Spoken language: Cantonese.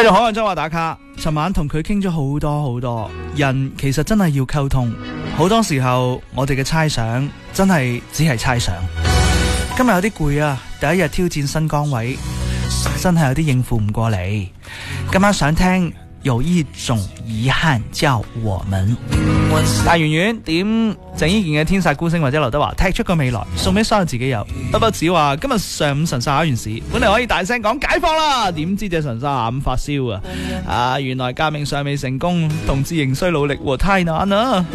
繼續海岸周話打卡，尋晚同佢傾咗好多，人其實真係要溝通，好多時候我哋嘅猜想真係只係猜想。今日有啲攰啊，第一日挑戰新崗位，真係有啲應付唔過嚟。今晚想聽有一種遺憾叫我們。大圓圓點鄭伊健嘅天煞孤星或者劉德華踢出個未來，送俾所有自己有。不不子話今日上午神沙考完試，本嚟可以大聲講解放啦，點知隻神沙下午發燒啊！原來革命尚未成功，同志仍需努力，太難啦。